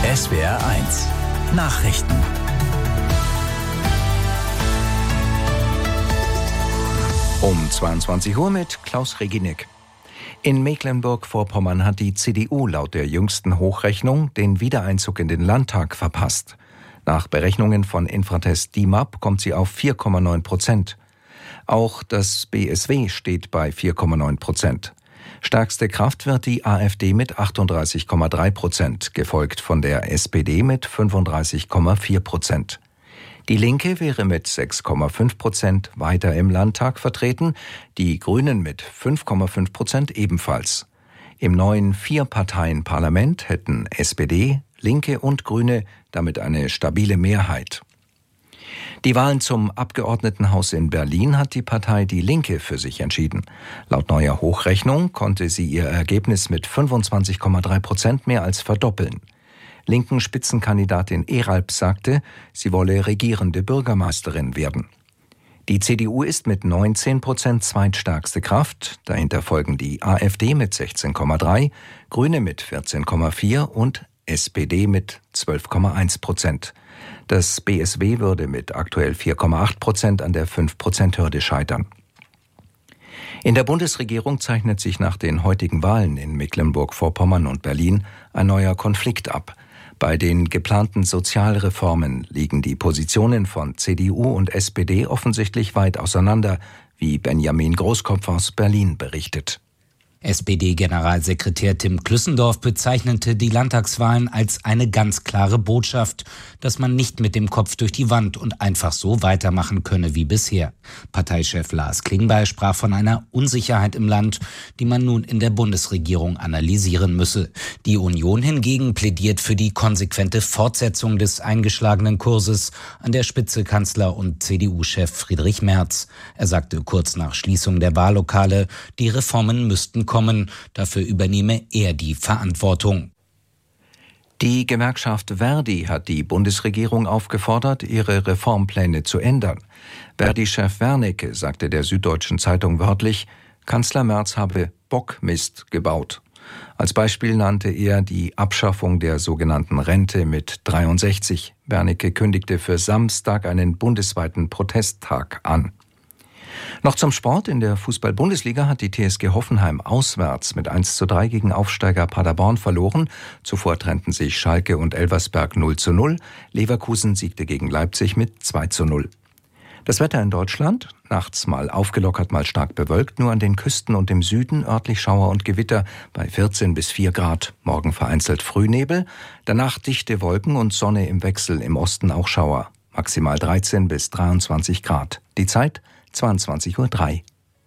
SWR 1 Nachrichten. Um 22 Uhr mit Klaus Reginek. In Mecklenburg-Vorpommern hat die CDU laut der jüngsten Hochrechnung den Wiedereinzug in den Landtag verpasst. Nach Berechnungen von Infratest DIMAP kommt sie auf 4,9%. Auch das BSW steht bei 4,9%. Stärkste Kraft wird die AfD mit 38,3%, gefolgt von der SPD mit 35,4%. Die Linke wäre mit 6,5% weiter im Landtag vertreten, die Grünen mit 5,5% ebenfalls. Im neuen Vier-Parteien-Parlament hätten SPD, Linke und Grüne damit eine stabile Mehrheit. Die Wahlen zum Abgeordnetenhaus in Berlin hat die Partei Die Linke für sich entschieden. Laut neuer Hochrechnung konnte sie ihr Ergebnis mit 25,3% mehr als verdoppeln. Linken Spitzenkandidatin Eralp sagte, sie wolle regierende Bürgermeisterin werden. Die CDU ist mit 19% zweitstärkste Kraft. Dahinter folgen die AfD mit 16,3%, Grüne mit 14,4% und SPD mit 12,1%. Das BSW würde mit aktuell 4,8% an der 5%-Hürde scheitern. In der Bundesregierung zeichnet sich nach den heutigen Wahlen in Mecklenburg-Vorpommern und Berlin ein neuer Konflikt ab. Bei den geplanten Sozialreformen liegen die Positionen von CDU und SPD offensichtlich weit auseinander, wie Benjamin Großkopf aus Berlin berichtet. SPD-Generalsekretär Tim Klüssendorf bezeichnete die Landtagswahlen als eine ganz klare Botschaft, dass man nicht mit dem Kopf durch die Wand und einfach so weitermachen könne wie bisher. Parteichef Lars Klingbeil sprach von einer Unsicherheit im Land, die man nun in der Bundesregierung analysieren müsse. Die Union hingegen plädiert für die konsequente Fortsetzung des eingeschlagenen Kurses, an der Spitze Kanzler und CDU-Chef Friedrich Merz. Er sagte kurz nach Schließung der Wahllokale, die Reformen müssten kommen. Dafür übernehme er die Verantwortung. Die Gewerkschaft Verdi hat die Bundesregierung aufgefordert, ihre Reformpläne zu ändern. Verdi-Chef Wernicke sagte der Süddeutschen Zeitung wörtlich, Kanzler Merz habe Bockmist gebaut. Als Beispiel nannte er die Abschaffung der sogenannten Rente mit 63. Wernicke kündigte für Samstag einen bundesweiten Protesttag an. Noch zum Sport. In der Fußball-Bundesliga hat die TSG Hoffenheim auswärts mit 1:3 gegen Aufsteiger Paderborn verloren. Zuvor trennten sich Schalke und Elversberg 0:0. Leverkusen siegte gegen Leipzig mit 2:0. Das Wetter in Deutschland, nachts mal aufgelockert, mal stark bewölkt, nur an den Küsten und im Süden örtlich Schauer und Gewitter bei 14 bis 4 Grad. Morgen vereinzelt Frühnebel, danach dichte Wolken und Sonne im Wechsel, im Osten auch Schauer. Maximal 13 bis 23 Grad. Die Zeit 22:03 Uhr.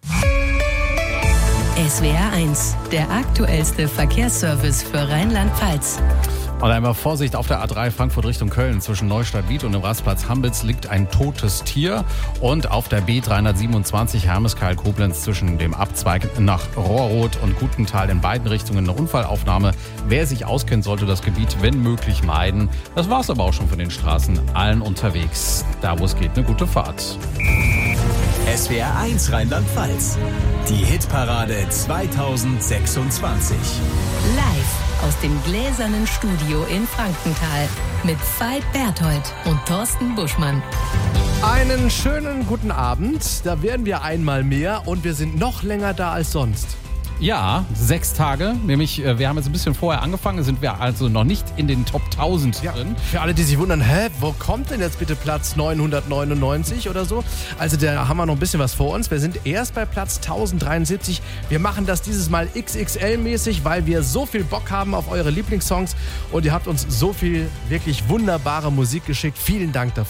SWR 1, der aktuellste Verkehrsservice für Rheinland-Pfalz. Und einmal Vorsicht auf der A3 Frankfurt Richtung Köln. Zwischen Neustadt-Wied und dem Rastplatz Hambitz liegt ein totes Tier. Und auf der B327 Hermeskeil-Koblenz zwischen dem Abzweig nach Rohrroth und Gutenthal in beiden Richtungen eine Unfallaufnahme. Wer sich auskennt, sollte das Gebiet, wenn möglich, meiden. Das war's aber auch schon von den Straßen. Allen unterwegs. Da, wo es geht, eine gute Fahrt. SWR 1 Rheinland-Pfalz. Die Hitparade 2026. Live aus dem gläsernen Studio in Frankenthal mit Veit Berthold und Thorsten Buschmann. Einen schönen guten Abend. Da werden wir einmal mehr und wir sind noch länger da als sonst. Ja, 6 Tage. Nämlich, wir haben jetzt ein bisschen vorher angefangen, sind wir also noch nicht in den Top 1000 drin. Für alle, die sich wundern, wo kommt denn jetzt bitte Platz 999 oder so? Also da haben wir noch ein bisschen was vor uns. Wir sind erst bei Platz 1073. Wir machen das dieses Mal XXL-mäßig, weil wir so viel Bock haben auf eure Lieblingssongs und ihr habt uns so viel wirklich wunderbare Musik geschickt. Vielen Dank dafür.